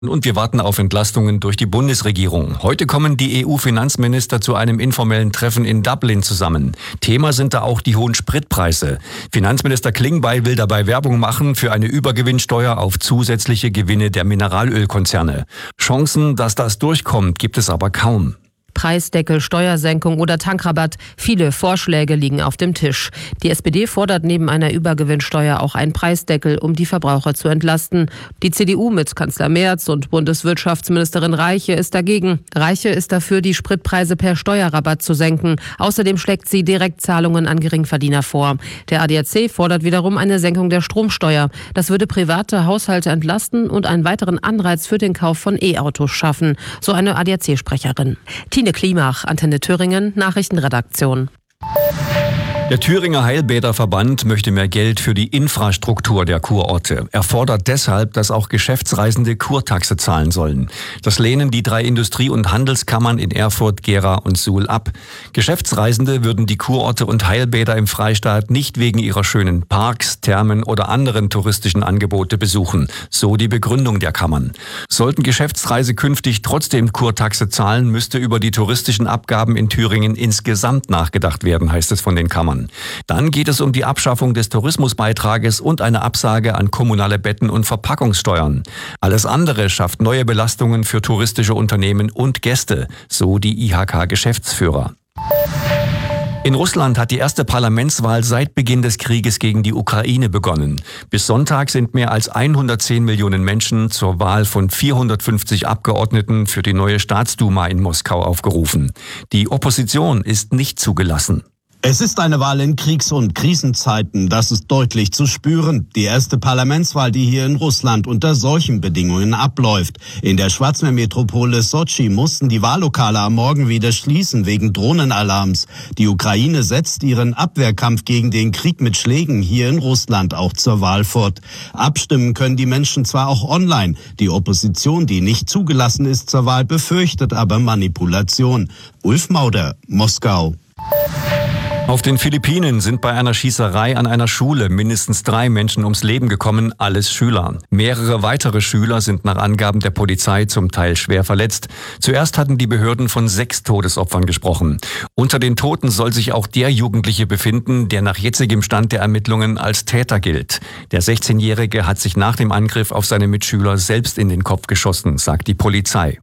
Und wir warten auf Entlastungen durch die Bundesregierung. Heute kommen die EU-Finanzminister zu einem informellen Treffen in Dublin zusammen. Thema sind da auch die hohen Spritpreise. Finanzminister Klingbeil will dabei Werbung machen für eine Übergewinnsteuer auf zusätzliche Gewinne der Mineralölkonzerne. Chancen, dass das durchkommt, gibt es aber kaum. Preisdeckel, Steuersenkung oder Tankrabatt. Viele Vorschläge liegen auf dem Tisch. Die SPD fordert neben einer Übergewinnsteuer auch einen Preisdeckel, um die Verbraucher zu entlasten. Die CDU mit Kanzler Merz und Bundeswirtschaftsministerin Reiche ist dagegen. Reiche ist dafür, die Spritpreise per Steuerrabatt zu senken. Außerdem schlägt sie Direktzahlungen an Geringverdiener vor. Der ADAC fordert wiederum eine Senkung der Stromsteuer. Das würde private Haushalte entlasten und einen weiteren Anreiz für den Kauf von E-Autos schaffen, so eine ADAC-Sprecherin. Tine Klimach, Antenne Thüringen, Nachrichtenredaktion. Der Thüringer Heilbäderverband möchte mehr Geld für die Infrastruktur der Kurorte. Er fordert deshalb, dass auch Geschäftsreisende Kurtaxe zahlen sollen. Das lehnen die 3 Industrie- und Handelskammern in Erfurt, Gera und Suhl ab. Geschäftsreisende würden die Kurorte und Heilbäder im Freistaat nicht wegen ihrer schönen Parks, Thermen oder anderen touristischen Angebote besuchen. So die Begründung der Kammern. Sollten Geschäftsreise künftig trotzdem Kurtaxe zahlen, müsste über die touristischen Abgaben in Thüringen insgesamt nachgedacht werden, heißt es von den Kammern. Dann geht es um die Abschaffung des Tourismusbeitrages und eine Absage an kommunale Betten- und Verpackungssteuern. Alles andere schafft neue Belastungen für touristische Unternehmen und Gäste, so die IHK-Geschäftsführer. In Russland hat die erste Parlamentswahl seit Beginn des Krieges gegen die Ukraine begonnen. Bis Sonntag sind mehr als 110 Millionen Menschen zur Wahl von 450 Abgeordneten für die neue Staatsduma in Moskau aufgerufen. Die Opposition ist nicht zugelassen. Es ist eine Wahl in Kriegs- und Krisenzeiten, das ist deutlich zu spüren. Die erste Parlamentswahl, die hier in Russland unter solchen Bedingungen abläuft. In der Schwarzmeermetropole Sotschi mussten die Wahllokale am Morgen wieder schließen wegen Drohnenalarms. Die Ukraine setzt ihren Abwehrkampf gegen den Krieg mit Schlägen hier in Russland auch zur Wahl fort. Abstimmen können die Menschen zwar auch online. Die Opposition, die nicht zugelassen ist zur Wahl, befürchtet aber Manipulation. Ulf Mauder, Moskau. Auf den Philippinen sind bei einer Schießerei an einer Schule mindestens 3 Menschen ums Leben gekommen, alles Schüler. Mehrere weitere Schüler sind nach Angaben der Polizei zum Teil schwer verletzt. Zuerst hatten die Behörden von 6 Todesopfern gesprochen. Unter den Toten soll sich auch der Jugendliche befinden, der nach jetzigem Stand der Ermittlungen als Täter gilt. Der 16-Jährige hat sich nach dem Angriff auf seine Mitschüler selbst in den Kopf geschossen, sagt die Polizei.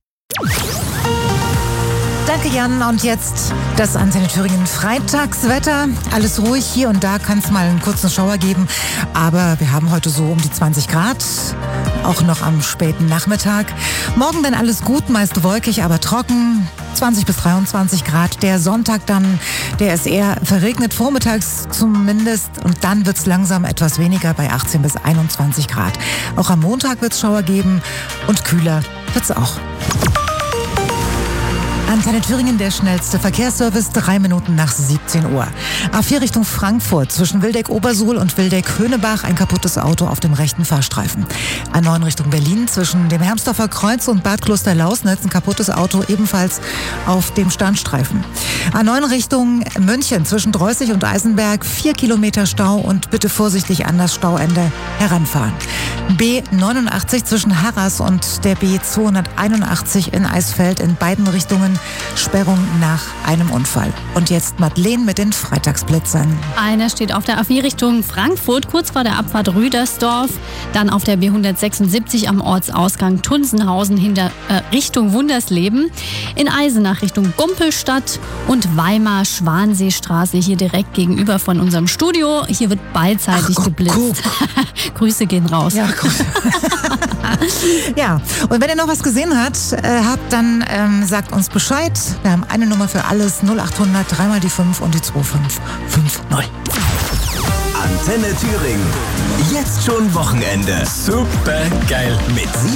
Danke, Jan. Und jetzt das Antenne Thüringen Freitagswetter. Alles ruhig, hier und da kann es mal einen kurzen Schauer geben. Aber wir haben heute so um die 20 Grad, auch noch am späten Nachmittag. Morgen dann alles gut, meist wolkig, aber trocken. 20 bis 23 Grad. Der Sonntag dann, der ist eher verregnet, vormittags zumindest. Und dann wird es langsam etwas weniger bei 18 bis 21 Grad. Auch am Montag wird es Schauer geben und kühler wird es auch. Antenne Thüringen, der schnellste Verkehrsservice, 3 Minuten nach 17 Uhr. A4 Richtung Frankfurt, zwischen Wildeck-Obersuhl und Wildeck-Höhnebach, ein kaputtes Auto auf dem rechten Fahrstreifen. A9 Richtung Berlin, zwischen dem Hermsdorfer Kreuz und Bad Klosterlausnitz, ein kaputtes Auto ebenfalls auf dem Standstreifen. A9 Richtung München, zwischen Dreußig und Eisenberg, 4 Kilometer Stau und bitte vorsichtig an das Stauende heranfahren. B89 zwischen Harras und der B281 in Eisfeld, in beiden Richtungen Sperrung nach einem Unfall. Und jetzt Madeleine mit den Freitagsblitzern. Einer steht auf der A4 Richtung Frankfurt, kurz vor der Abfahrt Rüdersdorf. Dann auf der B176 am Ortsausgang Tunsenhausen Richtung Wundersleben. In Eisenach Richtung Gumpelstadt und Weimar-Schwanseestraße hier direkt gegenüber von unserem Studio. Hier wird beidseitig geblitzt. Grüße gehen raus. Ja, gut. Ja, und wenn ihr noch was gesehen habt, dann sagt uns Bescheid. Wir haben eine Nummer für alles, 0800 3 mal die 5 und die 2550. Antenne Thüringen. Jetzt schon Wochenende. Super geil. Mit